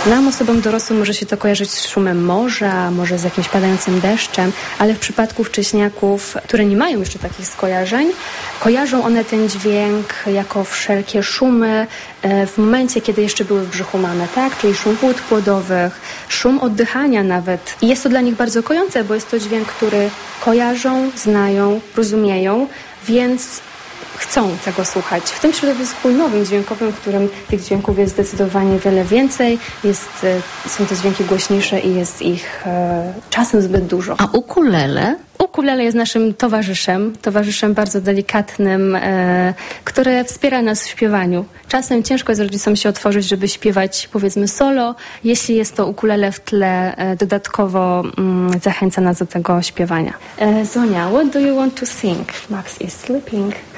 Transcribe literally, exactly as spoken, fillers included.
Nam, osobom dorosłym, może się to kojarzyć z szumem morza, może z jakimś padającym deszczem, ale w przypadku wcześniaków, które nie mają jeszcze takich skojarzeń, kojarzą one ten dźwięk jako wszelkie szumy w momencie, kiedy jeszcze były w brzuchu mamy, tak? Czyli szum płód płodowych, szum oddychania nawet. I jest to dla nich bardzo kojące, bo jest to dźwięk, który kojarzą, znają, rozumieją, więc chcą tego słuchać. W tym środowisku nowym dźwiękowym, w którym tych dźwięków jest zdecydowanie wiele więcej, jest, są te dźwięki głośniejsze i jest ich e, czasem zbyt dużo. A ukulele? Ukulele jest naszym towarzyszem, towarzyszem bardzo delikatnym, e, które wspiera nas w śpiewaniu. Czasem ciężko jest rodzicom się otworzyć, żeby śpiewać, powiedzmy, solo. Jeśli jest to ukulele w tle, e, dodatkowo mm, zachęca nas do tego śpiewania. E, Zonia, what do you want to sing? Max is sleeping.